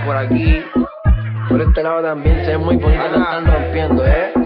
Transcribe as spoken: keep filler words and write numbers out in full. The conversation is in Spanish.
por aquí. Por este lado también se ven muy bonitas, la están rompiendo, eh.